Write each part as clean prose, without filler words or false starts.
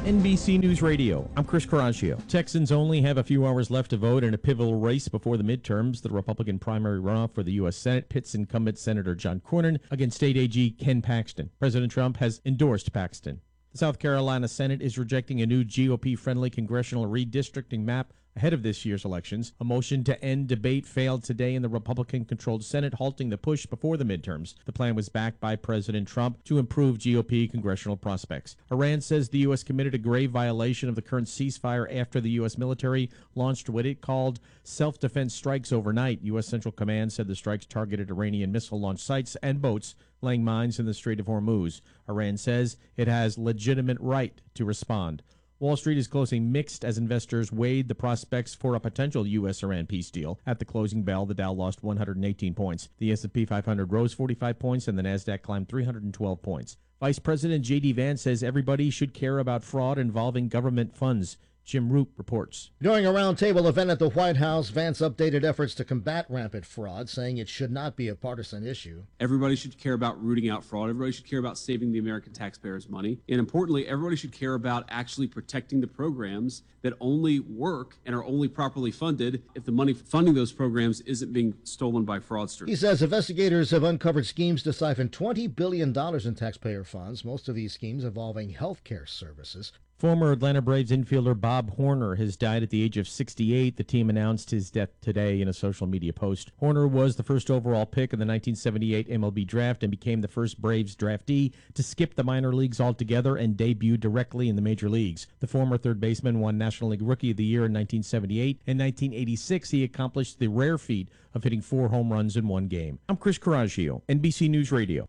NBC News Radio, I'm Chris Caraccio. Texans only have a few hours left to vote in a pivotal race before the midterms. The Republican primary runoff for the U.S. Senate pits incumbent Senator John Cornyn against state AG Ken Paxton. President Trump has endorsed Paxton. The South Carolina Senate is rejecting a new GOP-friendly congressional redistricting map ahead of this year's elections. A motion to end debate failed today in the Republican-controlled Senate, halting the push before the midterms. The plan was backed by President Trump to improve GOP congressional prospects. Iran says the U.S. committed a grave violation of the current ceasefire after the U.S. military launched what it called self-defense strikes overnight. U.S. Central Command said the strikes targeted Iranian missile launch sites and boats laying mines in the Strait of Hormuz. Iran says it has legitimate right to respond. Wall Street is closing mixed as investors weighed the prospects for a potential U.S.-Iran peace deal. At the closing bell, the Dow lost 118 points. The S&P 500 rose 45 points, and the Nasdaq climbed 312 points. Vice President J.D. Vance says everybody should care about fraud involving government funds. Jim Root reports. During a roundtable event at the White House, Vance updated efforts to combat rampant fraud, saying it should not be a partisan issue. Everybody should care about rooting out fraud. Everybody should care about saving the American taxpayers' money. And importantly, everybody should care about actually protecting the programs that only work and are only properly funded if the money funding those programs isn't being stolen by fraudsters. He says investigators have uncovered schemes to siphon $20 billion in taxpayer funds, most of these schemes involving health care services. Former Atlanta Braves infielder Bob Horner has died at the age of 68. The team announced his death today in a social media post. Horner was the first overall pick in the 1978 MLB draft and became the first Braves draftee to skip the minor leagues altogether and debut directly in the major leagues. The former third baseman won National League Rookie of the Year in 1978. In 1986, he accomplished the rare feat of hitting 4 home runs in one game. I'm Chris Caraccio, NBC News Radio.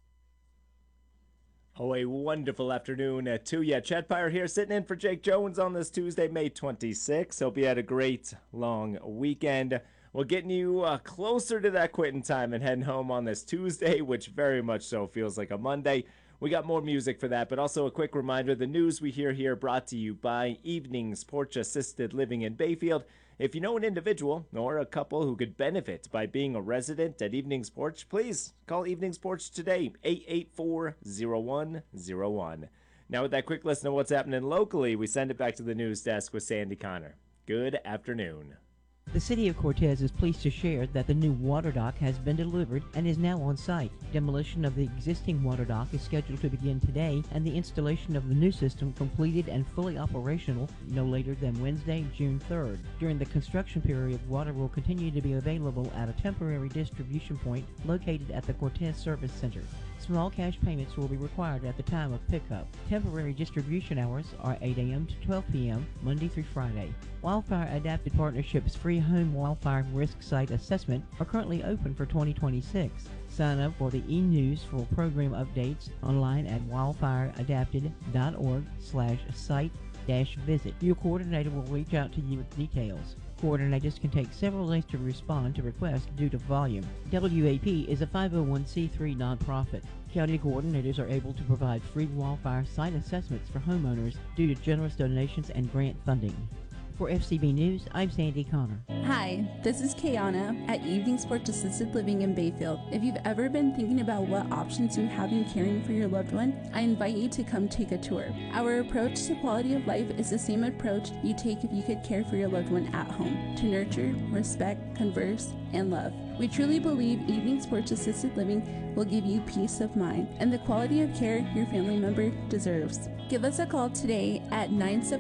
Oh, a wonderful afternoon to you. Chad Pyre here, sitting in for Jake Jones on this Tuesday, May 26th. Hope you had a great long weekend. We're getting you closer to that quitting time and heading home on this Tuesday, which very much so feels like a Monday. We got more music for that, but also a quick reminder, the news we hear here brought to you by Evenings Porch Assisted Living in Bayfield. If you know an individual or a couple who could benefit by being a resident at Evenings Porch, please call Evenings Porch today, 884-0101. Now with that quick listen of what's happening locally, we send it back to the news desk with Sandy Connor. Good afternoon. The City of Cortez is pleased to share that the new water dock has been delivered and is now on site. Demolition of the existing water dock is scheduled to begin today, and the installation of the new system completed and fully operational no later than Wednesday, June 3rd. During the construction period, water will continue to be available at a temporary distribution point located at the Cortez Service Center. Small cash payments will be required at the time of pickup. Temporary distribution hours are 8 a.m. to 12 p.m. Monday through Friday. Wildfire Adapted Partnership's free home wildfire risk site assessment are currently open for 2026. Sign up for the e-news for program updates online at wildfireadapted.org/site-visit. Your coordinator will reach out to you with details. Coordinators can take several days to respond to requests due to volume. WAP is a 501c3 nonprofit. County coordinators are able to provide free wildfire site assessments for homeowners due to generous donations and grant funding. For FCB News, I'm Sandy Connor. Hi, this is Kayana at Evening Sports Assisted Living in Bayfield. If you've ever been thinking about what options you have in caring for your loved one, I invite you to come take a tour. Our approach to quality of life is the same approach you take if you could care for your loved one at home, to nurture, respect, converse, and love. We truly believe Evening Sports Assisted Living will give you peace of mind and the quality of care your family member deserves. Give us a call today at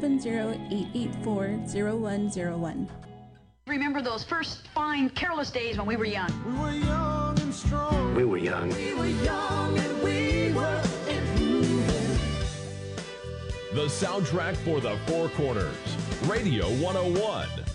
970-884-0101. Remember those first fine, careless days when we were young. We were young and strong. We were young. We were young and we were improving. The soundtrack for the Four Corners. Radio 101.